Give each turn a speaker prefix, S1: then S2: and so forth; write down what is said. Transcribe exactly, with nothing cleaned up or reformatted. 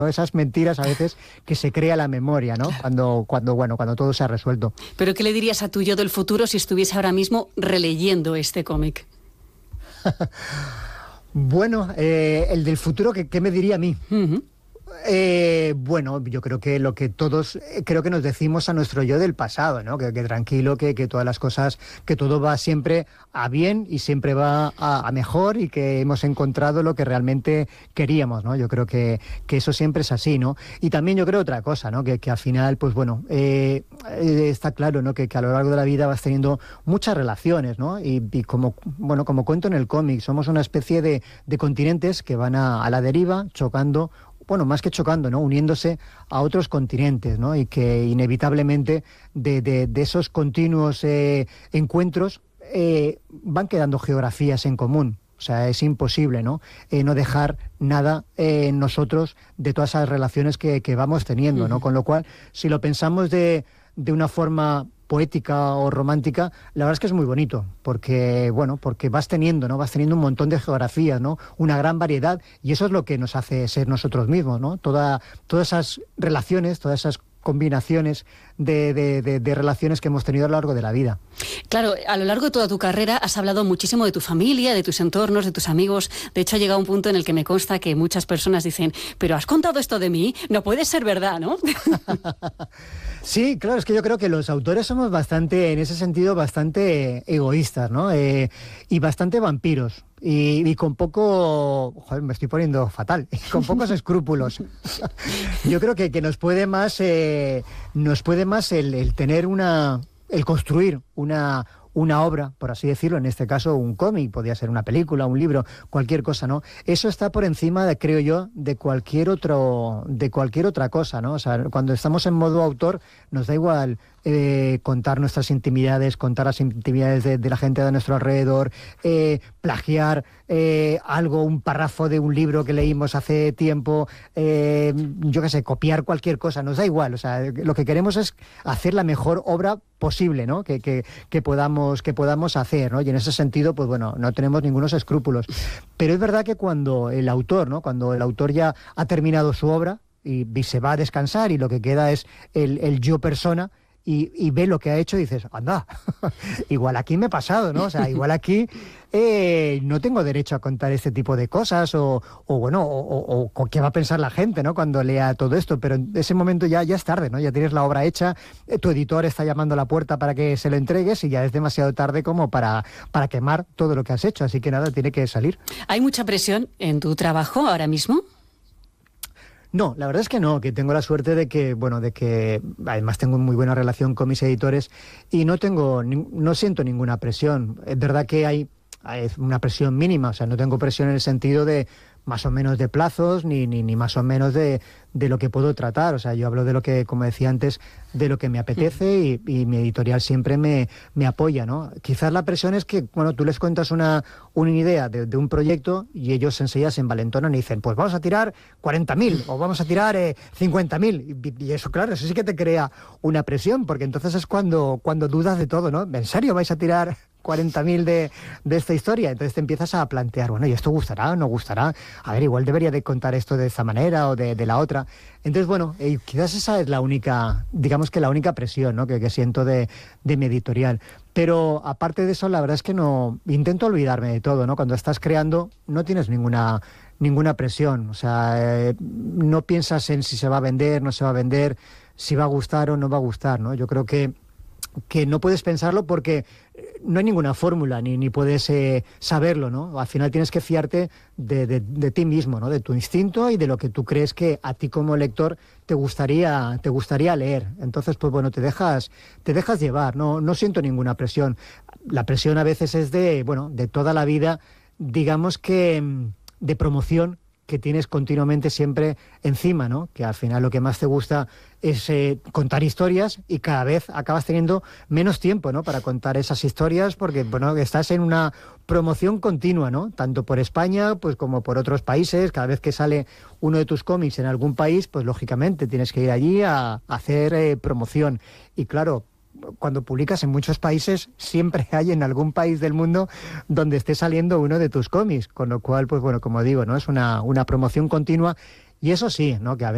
S1: ¿no? Esas mentiras a veces que se crea la memoria, ¿no? Cuando, cuando, bueno, cuando todo se ha resuelto.
S2: ¿Pero qué le dirías a tu yo del futuro si estuviese ahora mismo releyendo este cómic?
S1: Bueno, eh, el del futuro, ¿qué, qué me diría a mí?
S2: Uh-huh.
S1: Eh, bueno, yo creo que lo que todos eh, creo que nos decimos a nuestro yo del pasado, ¿no? Que, que tranquilo, que, que todas las cosas, que todo va siempre a bien y siempre va a, a mejor y que hemos encontrado lo que realmente queríamos, ¿no? Yo creo que, que eso siempre es así, ¿no? Y también yo creo otra cosa, ¿no? Que, que al final, pues bueno, eh, eh, está claro, ¿no? Que, que a lo largo de la vida vas teniendo muchas relaciones, ¿no? Y, y como, bueno, como cuento en el cómic, somos una especie de, de continentes que van a, a la deriva, chocando. Bueno, más que chocando, ¿no? Uniéndose a otros continentes, ¿no? Y que inevitablemente de, de, de esos continuos eh, encuentros eh, van quedando geografías en común. O sea, es imposible, ¿no? Eh, no dejar nada eh, en nosotros de todas esas relaciones que, que vamos teniendo, ¿no? Con lo cual, si lo pensamos de, de una forma poética o romántica, la verdad es que es muy bonito, porque bueno, porque vas teniendo, ¿no? Vas teniendo un montón de geografías, ¿no? Una gran variedad, y eso es lo que nos hace ser nosotros mismos, ¿no? Toda, todas esas relaciones, todas esas combinaciones de, de, de, de relaciones que hemos tenido a lo largo de la vida.
S2: Claro, a lo largo de toda tu carrera has hablado muchísimo de tu familia, de tus entornos, de tus amigos. De hecho, ha llegado un punto en el que me consta que muchas personas dicen, pero has contado esto de mí, no puede ser verdad, ¿no?
S1: Sí, claro, es que yo creo que los autores somos bastante, en ese sentido, bastante egoístas, ¿no? Eh, y bastante vampiros. Y, y con poco, joder, me estoy poniendo fatal, con pocos escrúpulos. Yo creo que, que nos puede más, eh, nos puede más el, el tener una, el construir una, una obra, por así decirlo, en este caso un cómic, podría ser una película, un libro, cualquier cosa, ¿no? Eso está por encima, de, creo yo, de cualquier otro, de cualquier otra cosa, ¿no? O sea, cuando estamos en modo autor, nos da igual eh, contar nuestras intimidades, contar las intimidades de, de la gente de nuestro alrededor, eh, plagiar eh, algo, un párrafo de un libro que leímos hace tiempo, eh, yo qué sé, copiar cualquier cosa, nos da igual. O sea, lo que queremos es hacer la mejor obra posible, ¿no? Que, que, que podamos, que podamos hacer, ¿no? Y en ese sentido, pues bueno, no tenemos ningunos escrúpulos. Pero es verdad que cuando el autor, ¿no? Cuando el autor ya ha terminado su obra y, y se va a descansar y lo que queda es el, el yo persona, Y, y ve lo que ha hecho y dices, anda, igual aquí me he pasado, ¿no? O sea, igual aquí eh, no tengo derecho a contar este tipo de cosas o, o bueno, o, o, o qué va a pensar la gente, ¿no? Cuando lea todo esto, pero en ese momento ya, ya es tarde, ¿no? Ya tienes la obra hecha, eh, tu editor está llamando a la puerta para que se lo entregues y ya es demasiado tarde como para, para quemar todo lo que has hecho, así que nada, tiene que salir.
S2: ¿Hay mucha presión en tu trabajo ahora mismo?
S1: No, la verdad es que no, que tengo la suerte de que, bueno, de que además tengo muy buena relación con mis editores y no tengo, no siento ninguna presión. Es verdad que hay, hay una presión mínima, o sea, no tengo presión en el sentido de más o menos de plazos, ni, ni, ni más o menos de, de lo que puedo tratar. O sea, yo hablo de lo que, como decía antes, de lo que me apetece y, y mi editorial siempre me, me apoya, ¿no? Quizás la presión es que, bueno, tú les cuentas una, una idea de, de un proyecto y ellos enseguida se envalentonan y dicen, pues vamos a tirar cuarenta mil o vamos a tirar eh, cincuenta mil. Y, y eso, claro, eso sí que te crea una presión, porque entonces es cuando, cuando dudas de todo, ¿no? ¿En serio vais a tirar cuarenta mil de, de esta historia? Entonces te empiezas a plantear, bueno, ¿y esto gustará o no gustará? A ver, igual debería de contar esto de esta manera o de, de la otra. Entonces, bueno, eh, quizás esa es la única, digamos que la única presión, ¿no? que, que siento de, de mi editorial. Pero aparte de eso, la verdad es que no, intento olvidarme de todo, ¿no? Cuando estás creando no tienes ninguna, ninguna presión. O sea, eh, no piensas en si se va a vender, no se va a vender, si va a gustar o no va a gustar, ¿no? Yo creo que que no puedes pensarlo porque no hay ninguna fórmula, ni, ni puedes eh, saberlo, ¿no? Al final tienes que fiarte de, de, de ti mismo, ¿no? De tu instinto y de lo que tú crees que a ti como lector te gustaría, te gustaría leer. Entonces, pues bueno, te dejas, te dejas llevar, no, no siento ninguna presión. La presión a veces es de, bueno, de toda la vida, digamos que de promoción, que tienes continuamente siempre encima, ¿no? Que al final lo que más te gusta es eh, contar historias y cada vez acabas teniendo menos tiempo, ¿no? Para contar esas historias porque, bueno, estás en una promoción continua, ¿no? Tanto por España, pues como por otros países. Cada vez que sale uno de tus cómics en algún país, pues lógicamente tienes que ir allí a, a hacer eh, promoción. Y claro, cuando publicas en muchos países, siempre hay en algún país del mundo donde esté saliendo uno de tus cómics, con lo cual, pues bueno, como digo, ¿no? Es una, una promoción continua y eso sí, ¿no? Que a veces